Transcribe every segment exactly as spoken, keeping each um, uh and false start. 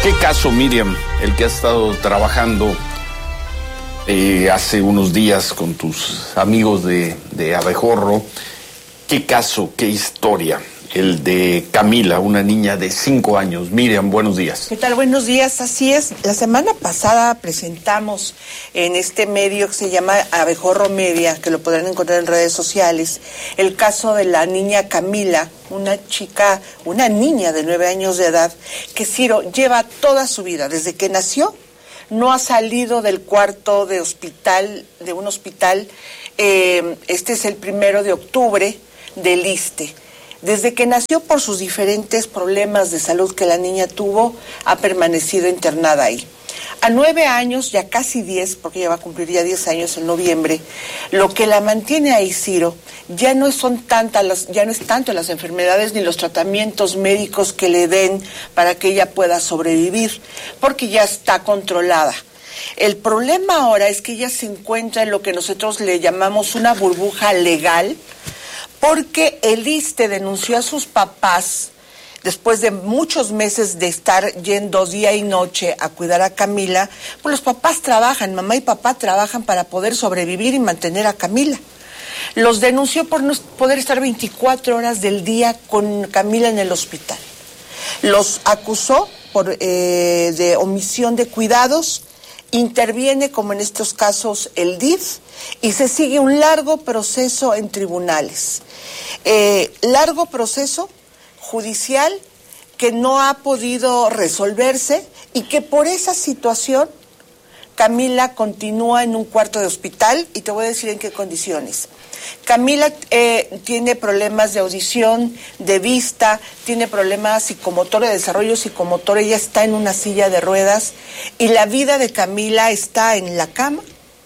¿Qué caso, Miriam, el que has estado trabajando eh, hace unos días con tus amigos de, de Abejorro? ¿Qué caso, qué historia? El de Camila, una niña de cinco años. Miriam, buenos días. ¿Qué tal? Buenos días, así es. La semana pasada presentamos en este medio que se llama Abejorro Media, que lo podrán encontrar en redes sociales, el caso de la niña Camila, una chica, una niña de nueve años de edad, que Ciro lleva toda su vida, desde que nació, no ha salido del cuarto de hospital, de un hospital. Eh, este es el primero de octubre del ISSSTE. Desde que nació, por sus diferentes problemas de salud que la niña tuvo, ha permanecido internada ahí. A nueve años, ya casi diez, porque ella va a cumplir ya diez años en noviembre, lo que la mantiene ahí, Ciro, ya no son tantas las, ya no es tanto las enfermedades ni los tratamientos médicos que le den para que ella pueda sobrevivir, porque ya está controlada. El problema ahora es que ella se encuentra en lo que nosotros le llamamos una burbuja legal, porque el ISSSTE denunció a sus papás, después de muchos meses de estar yendo día y noche a cuidar a Camila, pues los papás trabajan, mamá y papá trabajan para poder sobrevivir y mantener a Camila. Los denunció por no poder estar veinticuatro horas del día con Camila en el hospital. Los acusó por eh, de omisión de cuidados. Interviene, como en estos casos, el D I F y se sigue un largo proceso en tribunales. Eh, largo proceso judicial que no ha podido resolverse y que por esa situación Camila continúa en un cuarto de hospital, y te voy a decir en qué condiciones. Camila eh, tiene problemas de audición, de vista, tiene problemas psicomotores, de desarrollo psicomotor, ella está en una silla de ruedas y la vida de Camila está en la cama,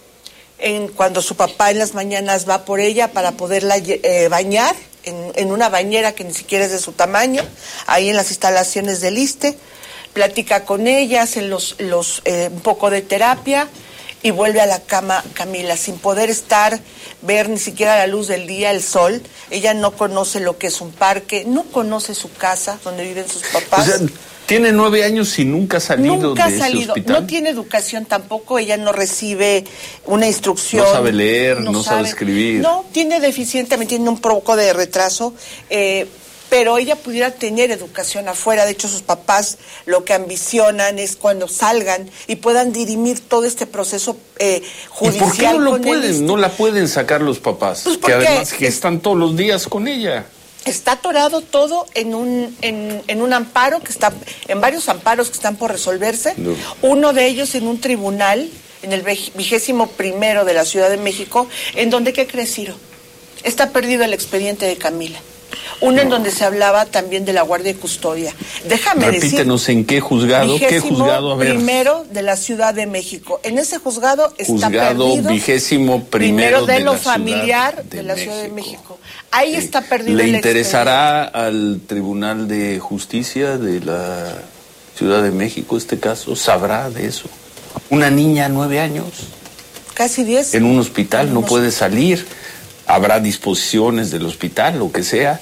en, cuando su papá en las mañanas va por ella para poderla eh, bañar, en, en una bañera que ni siquiera es de su tamaño, ahí en las instalaciones del ISSSTE, platica con ella, hacen los, los, eh, un poco de terapia, y vuelve a la cama Camila, sin poder estar, ver ni siquiera la luz del día, el sol. Ella no conoce lo que es un parque, no conoce su casa, donde viven sus papás. O sea, tiene nueve años y nunca ha salido nunca de ha salido. ese hospital. No tiene educación tampoco, ella no recibe una instrucción. No sabe leer, no, no sabe, sabe escribir. No, tiene deficiente, también tiene un poco de retraso, eh, pero ella pudiera tener educación afuera. De hecho, sus papás lo que ambicionan es cuando salgan y puedan dirimir todo este proceso eh, judicial. ¿Y por qué no lo con pueden? él? No la pueden sacar los papás, pues que además que están todos los días con ella. Está atorado todo en un en, en un amparo que está, en varios amparos que están por resolverse. No. Uno de ellos en un tribunal, en el vigésimo primero de la Ciudad de México, en donde, ¿qué crees, Ciro? Está perdido el expediente de Camila. Uno no. en donde se hablaba también de la guardia y custodia. Déjame decir. Repítenos en qué juzgado, qué juzgado, a ver. Primero de la Ciudad de México. En ese juzgado está juzgado perdido. vigésimo primero de, de lo la familiar de, de la México. Ciudad de México. Ahí sí. está perdido ¿Le el interesará al Tribunal de Justicia de la Ciudad de México este caso? ¿Sabrá de eso? Una niña, nueve años. Casi diez. En un hospital, en no unos... puede salir. Habrá disposiciones del hospital, lo que sea.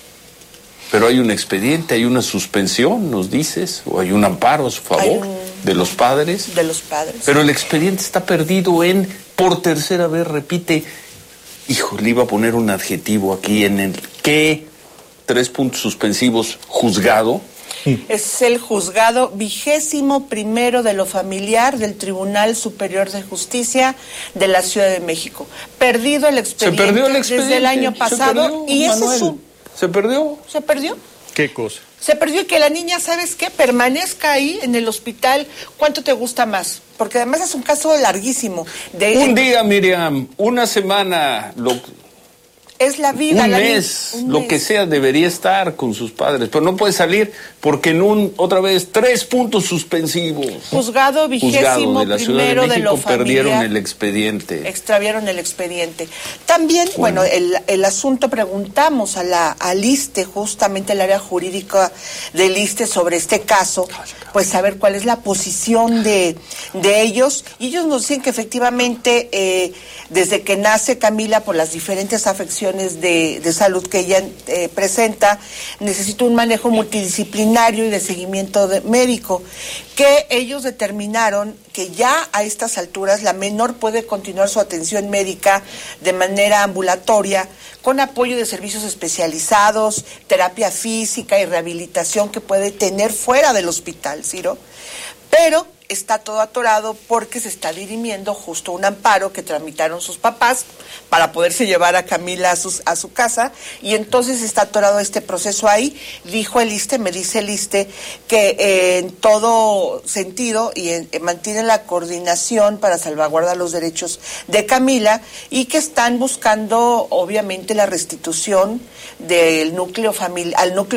Pero hay un expediente, hay una suspensión, nos dices, o hay un amparo a su favor un... de los padres. De los padres. Pero el expediente está perdido en, por tercera vez, repite, hijo, le iba a poner un adjetivo aquí en el que, tres puntos suspensivos, juzgado. Es el juzgado vigésimo primero de lo familiar del Tribunal Superior de Justicia de la Ciudad de México. Perdido el expediente, Se perdió el expediente desde el año pasado. perdió, y ese Manuel. es un... ¿Se perdió? ¿Se perdió? ¿Qué cosa? Se perdió y que la niña, ¿sabes qué? Permanezca ahí en el hospital. ¿Cuánto te gusta más? Porque además es un caso larguísimo. De, un día, Miriam, una semana, lo, es la vida. un la mes, un lo mes. que sea, debería estar con sus padres, pero no puede salir porque en un, otra vez, tres puntos suspensivos. Juzgado vigésimo Juzgado de la Ciudad primero de México, de lo familiar, perdieron el expediente. Extraviaron el expediente. También, bueno, bueno el, el asunto, preguntamos a la, al ISSSTE, justamente el área jurídica del ISSSTE sobre este caso, pues saber cuál es la posición de, de ellos, y ellos nos dicen que efectivamente, eh, desde que nace Camila, por las diferentes afecciones alteraciones de, de salud que ella eh, presenta, necesita un manejo multidisciplinario y de seguimiento de médico, que ellos determinaron que ya a estas alturas la menor puede continuar su atención médica de manera ambulatoria, con apoyo de servicios especializados, terapia física y rehabilitación que puede tener fuera del hospital, Ciro, pero está todo atorado porque se está dirimiendo justo un amparo que tramitaron sus papás para poderse llevar a Camila a, sus, a su casa, y entonces está atorado este proceso ahí. Dijo el ISSSTE, me dice el ISSSTE, que eh, en todo sentido y en, en, mantiene la coordinación para salvaguardar los derechos de Camila, y que están buscando obviamente la restitución del núcleo familiar, al núcleo